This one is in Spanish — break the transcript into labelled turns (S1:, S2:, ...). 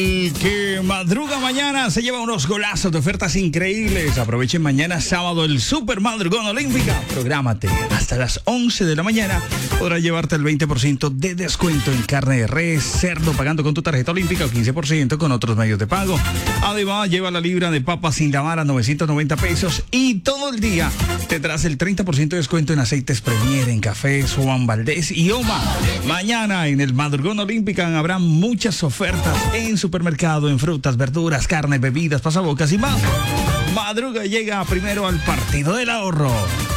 S1: El que madruga mañana se lleva unos golazos de ofertas increíbles. Aprovechen mañana sábado el Super Madrugón Olímpica. Prográmate hasta las 11 de la mañana. Podrás llevarte el 20% de descuento en carne de res, cerdo, pagando con tu tarjeta olímpica o 15% con otros medios de pago. Además, lleva la libra de papas sin lavar a 990 pesos y todo el día tendrás el 30% de descuento en aceites Premier, en cafés Juan Valdés y Oma. Mañana en el Madrugón Olímpica habrá muchas ofertas en supermercado, en frutas, verduras, carne, bebidas, pasabocas y más. Madruga llega primero al partido del ahorro.